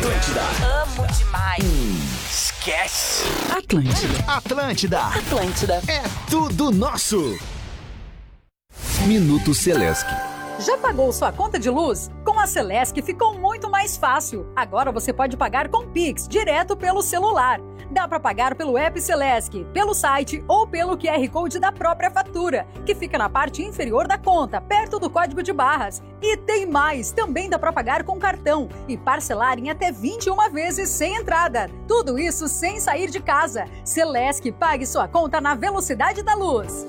Atlântida. Amo demais. Esquece. Atlântida. É tudo nosso. Minuto Celesc. Já pagou sua conta de luz? Com a Celesc ficou muito mais fácil. Agora você pode pagar com Pix, direto pelo celular. Dá para pagar pelo app Celesc, pelo site ou pelo QR Code da própria fatura, que fica na parte inferior da conta, perto do código de barras. E tem mais! Também dá para pagar com cartão e parcelar em até 21 vezes sem entrada. Tudo isso sem sair de casa. Celesc, pague sua conta na velocidade da luz.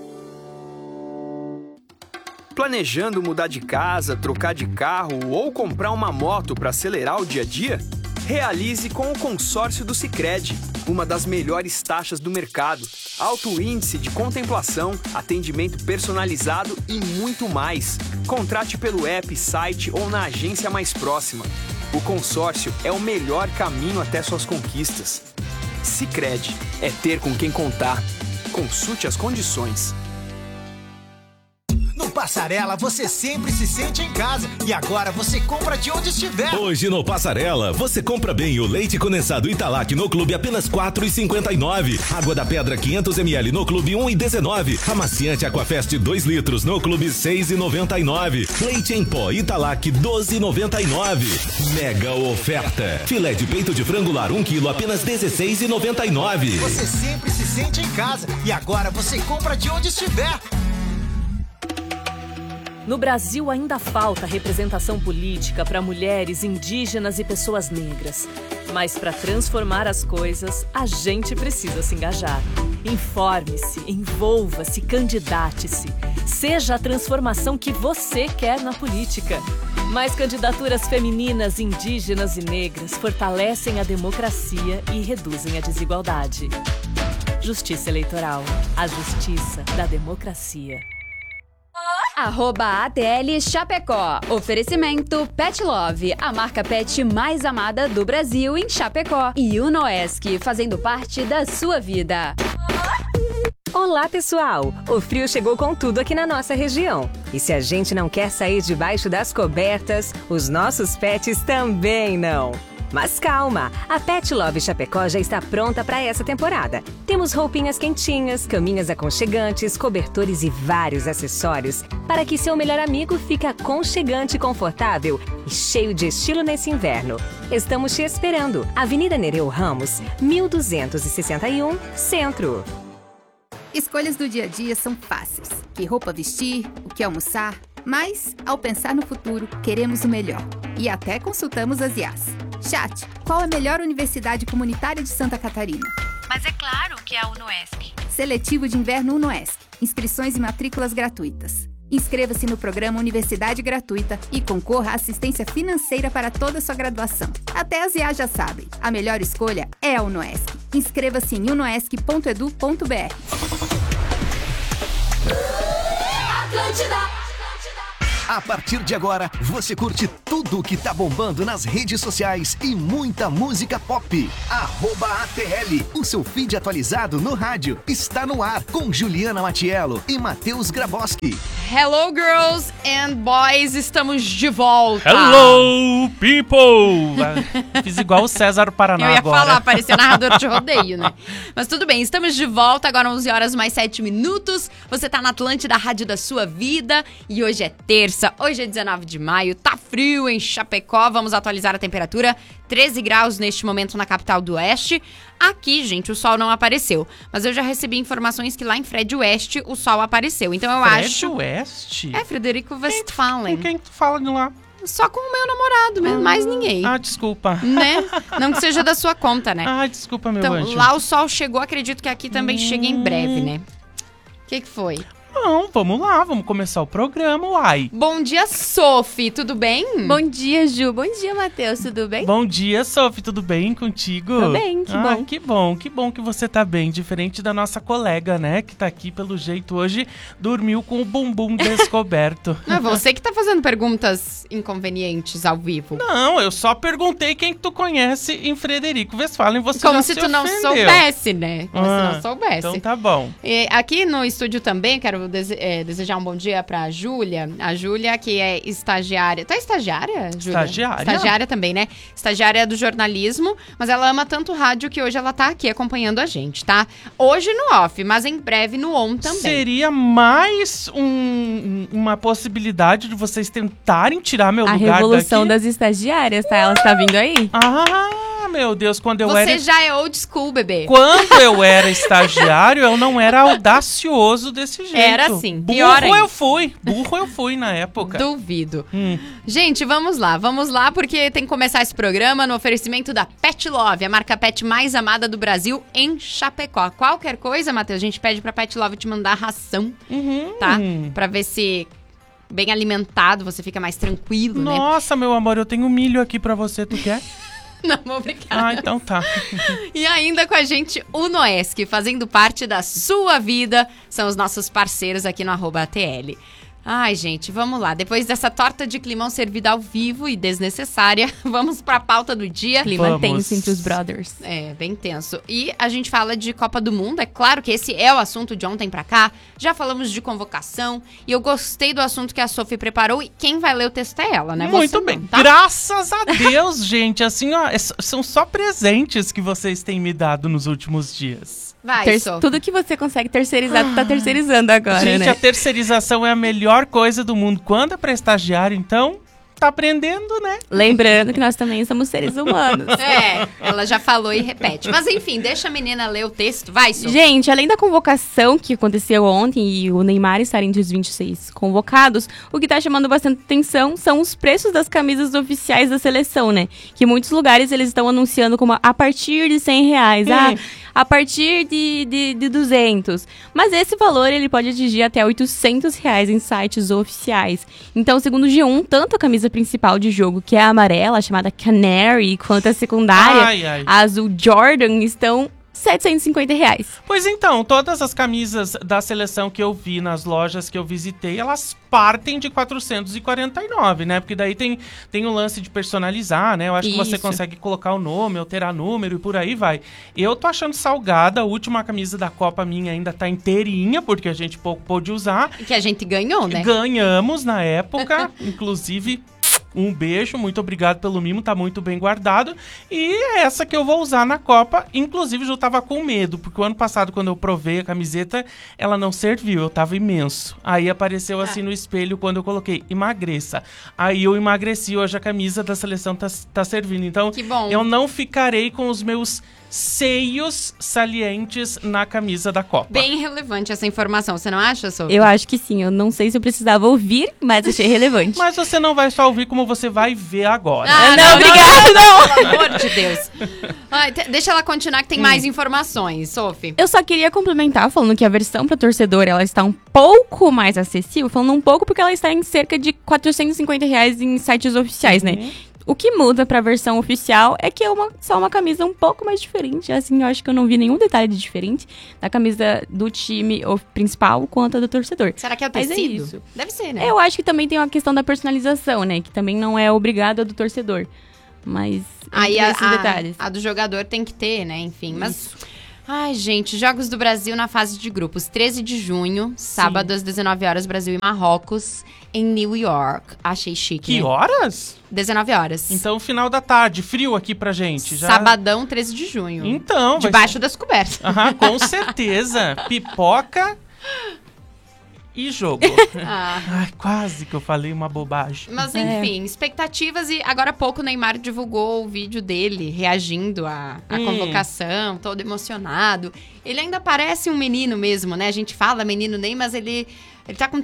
Planejando mudar de casa, trocar de carro ou comprar uma moto para acelerar o dia a dia? Realize com o consórcio do Sicredi, uma das melhores taxas do mercado, alto índice de contemplação, atendimento personalizado e muito mais. Contrate pelo app, site ou na agência mais próxima. O consórcio é o melhor caminho até suas conquistas. Sicredi, é ter com quem contar. Consulte as condições. No Passarela, você sempre se sente em casa. E agora você compra de onde estiver. Hoje no Passarela, você compra bem o leite condensado Italac no Clube apenas R$ 4,59. Água da Pedra 500ml no Clube R$ 1,19. Amaciante Aquafest 2 litros no Clube R$ 6,99. Leite em pó Italac 12,99. Mega oferta. Filé de peito de frango lar 1 kg apenas R$ 16,99. Você sempre se sente em casa. E agora você compra de onde estiver. No Brasil ainda falta representação política para mulheres, indígenas e pessoas negras. Mas para transformar as coisas, a gente precisa se engajar. Informe-se, envolva-se, candidate-se. Seja a transformação que você quer na política. Mais candidaturas femininas, indígenas e negras fortalecem a democracia e reduzem a desigualdade. Justiça Eleitoral. A justiça da democracia. @ATL Chapecó. Oferecimento Pet Love, a marca pet mais amada do Brasil em Chapecó. E Unoesc, fazendo parte da sua vida. Olá, pessoal! O frio chegou com tudo aqui na nossa região. E se a gente não quer sair debaixo das cobertas, os nossos pets também não. Mas calma, a Pet Love Chapecó já está pronta para essa temporada. Temos roupinhas quentinhas, caminhas aconchegantes, cobertores e vários acessórios para que seu melhor amigo fique aconchegante, confortável e cheio de estilo nesse inverno. Estamos te esperando. Avenida Nereu Ramos, 1261, Centro. Escolhas do dia a dia são fáceis. Que roupa vestir, o que almoçar. Mas, ao pensar no futuro, queremos o melhor. E até consultamos as IAs. Chat, qual a melhor universidade comunitária de Santa Catarina? Mas é claro que é a Unoesc. Seletivo de Inverno Unoesc. Inscrições e matrículas gratuitas. Inscreva-se no programa Universidade Gratuita e concorra à assistência financeira para toda a sua graduação. Até as IAs já sabem, a melhor escolha é a Unoesc. Inscreva-se em unoesc.edu.br. Atlântida. A partir de agora, você curte tudo que tá bombando nas redes sociais e muita música pop. @ATL, o seu feed atualizado no rádio, está no ar com Juliana Matiello e Matheus Graboski. Hello, girls and boys, estamos de volta. Hello, people! Fiz igual o César Paraná agora. Eu ia falar, parecia narrador de rodeio, né? Mas tudo bem, estamos de volta, agora 11 horas mais 7 minutos. Você tá na Atlântida, a rádio da sua vida. E hoje é terça, hoje é 19 de maio, tá frio em Chapecó. Vamos atualizar a temperatura, 13 graus neste momento na capital do Oeste. Aqui, gente, o sol não apareceu. Mas eu já recebi informações que lá em Fred Oeste o sol apareceu. Então eu acho... Fred Oeste? É, Frederico Westphalen. Com quem tu fala de lá? Só com o meu namorado mesmo, mais ninguém. Ah, desculpa. Né? Não que seja da sua conta, né? Ah, desculpa, meu anjo. Então, lá o sol chegou, acredito que aqui também chegue em breve, né? O que foi? Não, vamos lá, vamos começar o programa, uai. Bom dia, Sophie, tudo bem? Bom dia, Ju. Bom dia, Matheus, tudo bem? Bom dia, Sophie, tudo bem contigo? Tô bem, que bom. Que bom que você tá bem, diferente da nossa colega, né, que tá aqui pelo jeito hoje, dormiu com o bumbum descoberto. Não é você que tá fazendo perguntas inconvenientes ao vivo. Não, eu só perguntei quem tu conhece em Frederico Westphalen, você como já se se tu não ofendeu. soubesse, né? Como se não soubesse. Então tá bom. E aqui no estúdio também, quero quero desejar um bom dia pra Júlia. A Júlia, que é estagiária. Tu é estagiária, Júlia? Estagiária. Estagiária também, né? Estagiária do jornalismo, mas ela ama tanto rádio que hoje ela tá aqui acompanhando a gente, tá? Hoje no off, mas em breve no on também. Seria mais uma possibilidade de vocês tentarem tirar meu lugar daqui? A revolução das estagiárias, tá? Ela está vindo aí? Meu Deus, quando eu Você já é old school, bebê. Quando eu era estagiário, eu não era audacioso desse jeito. Era sim. Burro eu fui na época. Duvido. Gente, vamos lá, porque tem que começar esse programa no oferecimento da Pet Love, a marca pet mais amada do Brasil em Chapecó. Qualquer coisa, Matheus, a gente pede pra Pet Love te mandar ração, tá? Pra ver se bem alimentado você fica mais tranquilo, né? Nossa, meu amor, eu tenho milho aqui pra você, tu quer? Não, obrigada. Então tá. E ainda com a gente, o Noesc, fazendo parte da sua vida, são os nossos parceiros aqui no @ATL. Ai, gente, vamos lá. Depois dessa torta de climão servida ao vivo e desnecessária, vamos pra pauta do dia. Clima tenso entre os brothers. É, bem tenso. E a gente fala de Copa do Mundo. É claro que esse é o assunto de ontem pra cá. Já falamos de convocação. E eu gostei do assunto que a Sophie preparou. E quem vai ler o texto é ela, né? Muito bem. Tá? Graças a Deus, gente. Assim, ó, são só presentes que vocês têm me dado nos últimos dias. Vai, tudo que você consegue terceirizar, tu tá terceirizando agora, gente, né? A terceirização é a melhor coisa do mundo. Quando é pra estagiário, então, tá aprendendo, né? Lembrando que nós também somos seres humanos. Ela já falou e repete. Mas enfim, deixa a menina ler o texto. Vai, Sophie. Gente, além da convocação que aconteceu ontem e o Neymar estar entre os 26 convocados, o que tá chamando bastante atenção são os preços das camisas oficiais da seleção, né? Que em muitos lugares eles estão anunciando como a partir de R$100. A partir de 200. Mas esse valor ele pode atingir até R$800 em sites oficiais. Então, segundo o G1, tanto a camisa principal de jogo, que é a amarela, chamada Canary, quanto a secundária, a azul Jordan, estão R$750. Pois então, todas as camisas da seleção que eu vi nas lojas que eu visitei, elas partem de 449, né? Porque daí tem o lance de personalizar, né? Eu acho que você consegue colocar o nome, alterar número e por aí vai. Eu tô achando salgada, a última camisa da Copa minha ainda tá inteirinha, porque a gente pouco pôde usar. E que a gente ganhou, né? Ganhamos na época, inclusive... Um beijo, muito obrigado pelo mimo, tá muito bem guardado. E é essa que eu vou usar na Copa. Inclusive, eu tava com medo, porque o ano passado, quando eu provei a camiseta, ela não serviu, eu tava imenso. Aí apareceu assim no espelho, quando eu coloquei, emagreça. Aí eu emagreci, hoje a camisa da seleção tá servindo. Então, que bom. Eu não ficarei com os meus seios salientes na camisa da Copa. Bem relevante essa informação, você não acha, Sophie? Eu acho que sim, eu não sei se eu precisava ouvir, mas achei relevante. Mas você não vai só ouvir, como você vai ver agora. Não, obrigada, não! Pelo amor de Deus. Deixa ela continuar que tem mais informações, Sophie. Eu só queria complementar, falando que a versão para torcedor, ela está um pouco mais acessível, falando um pouco porque ela está em cerca de R$450 em sites oficiais, né? O que muda pra versão oficial é que é só uma camisa um pouco mais diferente. Assim, eu acho que eu não vi nenhum detalhe de diferente da camisa do time principal quanto a do torcedor. Será que é o tecido? Mas é isso. Deve ser, né? Eu acho que também tem uma questão da personalização, né? Que também não é obrigada do torcedor. Mas aí esses detalhes. A do jogador tem que ter, né? Enfim, mas... Ai, gente, Jogos do Brasil na fase de grupos. 13 de junho, sábado às 19 horas, Brasil e Marrocos, em New York. Achei chique, Que horas? 19 horas. Então, final da tarde, frio aqui pra gente. Já... Sabadão, 13 de junho. Então. Debaixo das cobertas. Com certeza. Pipoca e jogo. Ai, quase que eu falei uma bobagem. Mas enfim, expectativas. E agora há pouco o Neymar divulgou o vídeo dele reagindo à convocação, todo emocionado. Ele ainda parece um menino mesmo, né? A gente fala menino Ney, mas ele tá com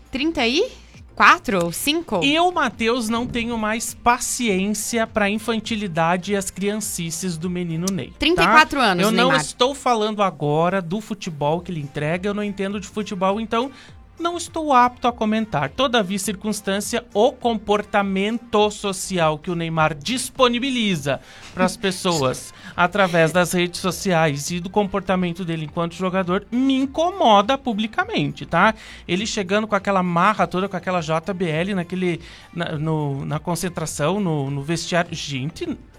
34 ou 5? Eu, Matheus, não tenho mais paciência pra infantilidade e as criancices do menino Ney. 34 anos, Eu Neymar. não estou falando agora do futebol que ele entrega, eu não entendo de futebol, então não estou apto a comentar. Todavia, circunstância, o comportamento social que o Neymar disponibiliza para as pessoas através das redes sociais e do comportamento dele enquanto jogador me incomoda publicamente, tá? Ele chegando com aquela marra toda, com aquela JBL na concentração, no vestiário. Gente,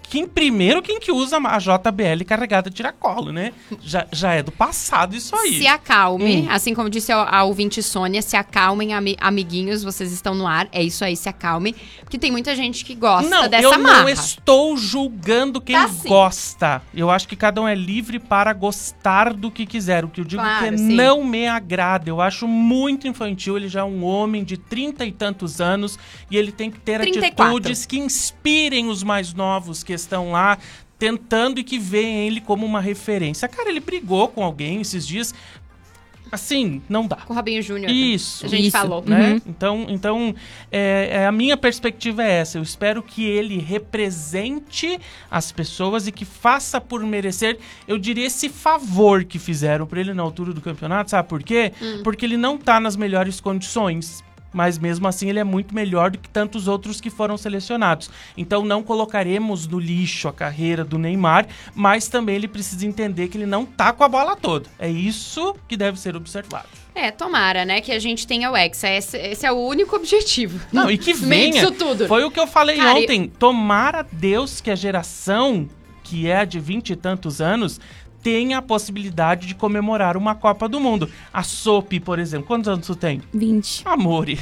Primeiro, quem que usa a JBL carregada de tiracolo, né? Já é do passado isso aí. Se acalme, assim como disse a ouvinte Sônia, se acalmem, amiguinhos, vocês estão no ar. É isso aí, se acalme. Porque tem muita gente que gosta dessa marra. Não estou julgando quem gosta. Eu acho que cada um é livre para gostar do que quiser. O que eu digo que não me agrada. Eu acho muito infantil. Ele já é um homem de 30 e tantos anos e ele tem que ter 34. atitudes que inspirem os mais novos que estão lá tentando e que veem ele como uma referência. Cara, ele brigou com alguém esses dias. Assim, não dá. Com o Robinho Júnior. Isso. A gente falou. Né? Então a minha perspectiva é essa. Eu espero que ele represente as pessoas e que faça por merecer, eu diria, esse favor que fizeram pra ele na altura do campeonato. Sabe por quê? Porque ele não tá nas melhores condições. Mas mesmo assim ele é muito melhor do que tantos outros que foram selecionados. Então não colocaremos no lixo a carreira do Neymar, mas também ele precisa entender que ele não tá com a bola toda. É isso que deve ser observado. Tomara, né, que a gente tenha o Hexa. Esse é o único objetivo. Não, e que venha. Isso tudo. Foi o que eu falei ontem. Tomara Deus que a geração, que é a de 20 e tantos anos, tenha a possibilidade de comemorar uma Copa do Mundo. A Sophie, por exemplo, quantos anos tu tem? 20. Amore.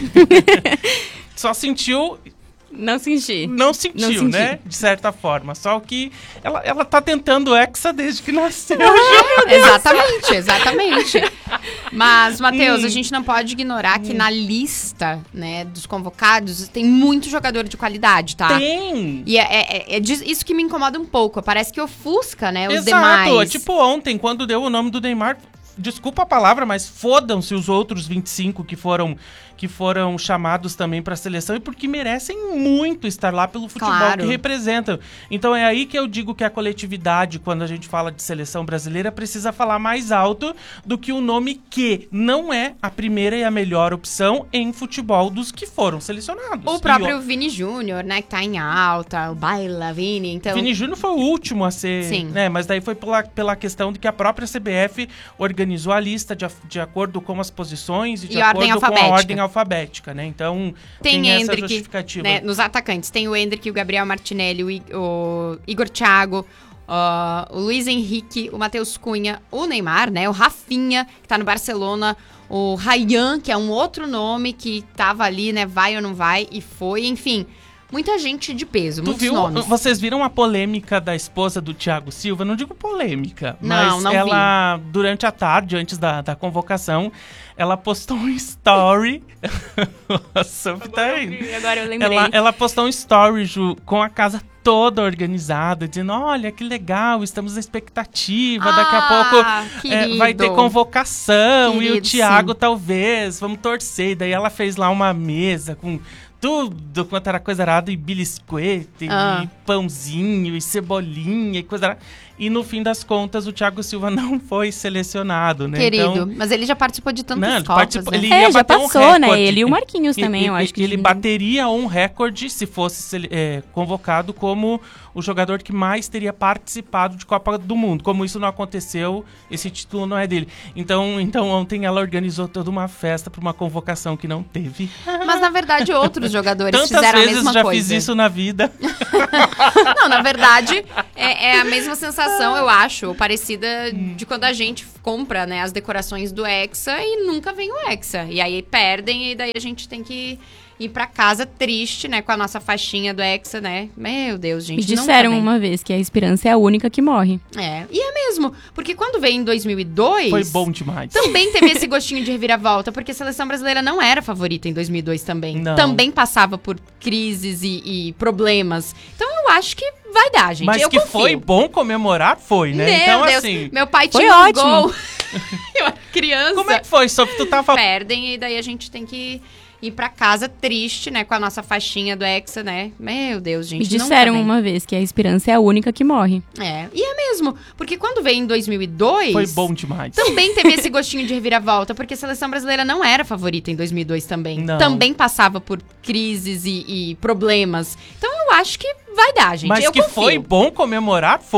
Só sentiu... Não senti, né? De certa forma. Só que ela tá tentando Hexa desde que nasceu. Exatamente. Mas, Matheus, a gente não pode ignorar que na lista, né, dos convocados tem muito jogador de qualidade, tá? Tem! E é isso que me incomoda um pouco. Parece que ofusca, né, os demais. Tipo ontem, quando deu o nome do Neymar... Desculpa a palavra, mas fodam-se os outros 25 que foram chamados também para a seleção e porque merecem muito estar lá pelo futebol que representam. Então é aí que eu digo que a coletividade, quando a gente fala de seleção brasileira, precisa falar mais alto do que o nome que não é a primeira e a melhor opção em futebol dos que foram selecionados. O próprio Vini Júnior, né, que tá em alta, o Baila Vini, então... Vini Júnior foi o último a ser... Sim. Né, mas daí foi pela questão de que a própria CBF organizou a lista de acordo com as posições e de acordo com a ordem alfabética, né? Então, tem essa justificativa. Né, nos atacantes, tem o Endrick, o Gabriel Martinelli, o Igor Thiago, o Luiz Henrique, o Matheus Cunha, o Neymar, né? O Rafinha, que tá no Barcelona, o Ryan, que é um outro nome que tava ali, né? Vai ou não vai, e foi, enfim... Muita gente de peso, muitos nomes. Vocês viram a polêmica da esposa do Thiago Silva? Não digo polêmica, não ela, durante a tarde, antes da convocação, ela postou um story. Agora eu lembrei. Ela postou um story, Ju, com a casa toda organizada, dizendo, olha, que legal, estamos na expectativa, daqui a pouco vai ter convocação, e o Thiago talvez, vamos torcer. E daí ela fez lá uma mesa com... tudo quanto era coisa arada, e biscoito, e pãozinho, e cebolinha, e coisa arada. E no fim das contas, o Thiago Silva não foi selecionado, né? Querido, então, mas ele já participou de tantas Copas, né? Ele ia já bater passou, um recorde. né? Ele e o Marquinhos também, eu acho que... Ele bateria um recorde se fosse convocado como o jogador que mais teria participado de Copa do Mundo. Como isso não aconteceu, esse título não é dele. Então ontem ela organizou toda uma festa para uma convocação que não teve. Mas, na verdade, outros jogadores Tantas fizeram a mesma vezes coisa. já fiz isso na vida. Não, na verdade, é a mesma sensação, eu acho, parecida de quando a gente compra, né, as decorações do Hexa e nunca vem o Hexa. E aí perdem e daí a gente tem que ir pra casa triste, né, com a nossa faixinha do Hexa, né? Meu Deus, gente, e disseram nunca vem. uma vez que a esperança é a única que morre. E é mesmo, porque quando veio em 2002... Foi bom demais. Também teve esse gostinho de reviravolta, porque a seleção brasileira não era favorita em 2002 também. Não. Também passava por crises e problemas. Então eu acho que vai dar, gente. Mas eu que confio. foi bom comemorar, foi, né? Meu então, Deus, assim... meu pai foi tinha ótimo. um gol. Eu era criança. Como é que foi? Só que tu tava... Perdem e daí a gente tem que ir pra casa triste, né, com a nossa faixinha do Hexa, né? Meu Deus, gente, e disseram nunca vem. uma vez que a esperança é a única que morre. E é mesmo, porque quando veio em 2002... Foi bom demais. Também teve esse gostinho de reviravolta, porque a seleção brasileira não era favorita em 2002 também. Não. Também passava por crises e problemas. Então eu acho que vai dar, gente. Mas eu que confio. foi bom comemorar, foi.